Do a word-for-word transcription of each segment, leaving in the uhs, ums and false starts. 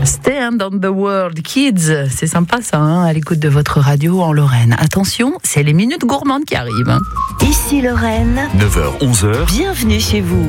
Stand on the World Kids, c'est sympa ça, hein, à l'écoute de votre radio en Lorraine. Attention, c'est les minutes gourmandes qui arrivent. Ici Lorraine, neuf heures onze heures. Bienvenue chez vous.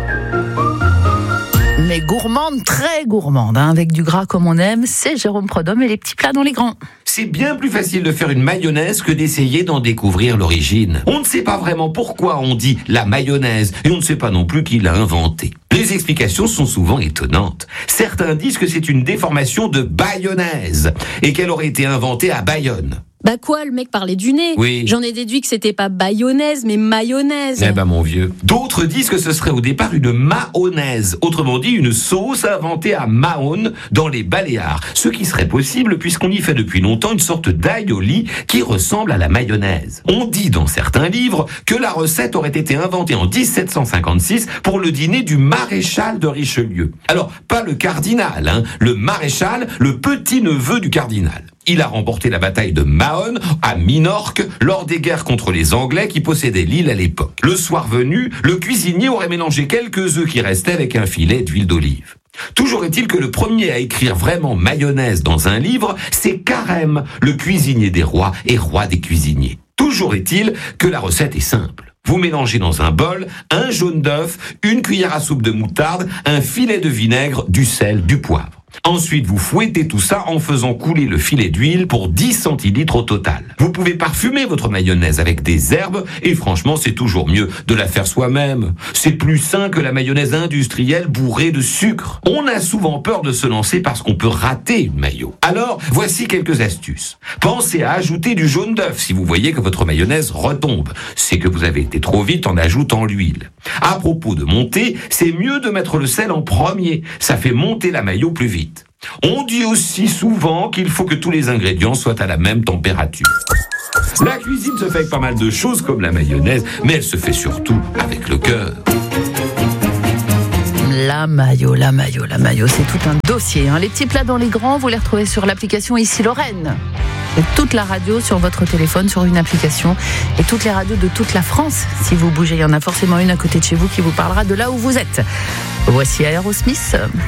Mais gourmande, très gourmande, hein, avec du gras comme on aime, c'est Jérôme Prodhomme et les petits plats dans les grands. C'est bien plus facile de faire une mayonnaise que d'essayer d'en découvrir l'origine. On ne sait pas vraiment pourquoi on dit la mayonnaise et on ne sait pas non plus qui l'a inventée. Les explications sont souvent étonnantes. Certains disent que c'est une déformation de bayonnaise et qu'elle aurait été inventée à Bayonne. Bah quoi, le mec parlait du nez. Oui. J'en ai déduit que c'était pas bayonnaise, mais mayonnaise. Eh ben mon vieux. D'autres disent que ce serait au départ une mahonnaise, autrement dit une sauce inventée à Mahon dans les Baléares, ce qui serait possible puisqu'on y fait depuis longtemps une sorte d'aïoli qui ressemble à la mayonnaise. On dit dans certains livres que la recette aurait été inventée en dix-sept cent cinquante-six pour le dîner du maréchal de Richelieu. Alors, pas le cardinal, hein, le maréchal, le petit-neveu du cardinal. Il a remporté la bataille de Mahon à Minorque lors des guerres contre les Anglais qui possédaient l'île à l'époque. Le soir venu, le cuisinier aurait mélangé quelques œufs qui restaient avec un filet d'huile d'olive. Toujours est-il que le premier à écrire vraiment mayonnaise dans un livre, c'est Carême, le cuisinier des rois et roi des cuisiniers. Toujours est-il que la recette est simple. Vous mélangez dans un bol un jaune d'œuf, une cuillère à soupe de moutarde, un filet de vinaigre, du sel, du poivre. Ensuite, vous fouettez tout ça en faisant couler le filet d'huile pour dix centilitres au total. Vous pouvez parfumer votre mayonnaise avec des herbes et franchement, c'est toujours mieux de la faire soi-même. C'est plus sain que la mayonnaise industrielle bourrée de sucre. On a souvent peur de se lancer parce qu'on peut rater une mayo. Alors, voici quelques astuces. Pensez à ajouter du jaune d'œuf si vous voyez que votre mayonnaise retombe. C'est que vous avez été trop vite en ajoutant l'huile. À propos de monter, c'est mieux de mettre le sel en premier. Ça fait monter la mayo plus vite. On dit aussi souvent qu'il faut que tous les ingrédients soient à la même température. La cuisine se fait avec pas mal de choses comme la mayonnaise, mais elle se fait surtout avec le cœur. La mayo, la mayo, la mayo, c'est tout un dossier. Hein. Les petits plats dans les grands, vous les retrouvez sur l'application Ici Lorraine. Et toute la radio sur votre téléphone, sur une application. Et toutes les radios de toute la France. Si vous bougez, il y en a forcément une à côté de chez vous qui vous parlera de là où vous êtes. Voici Aerosmith.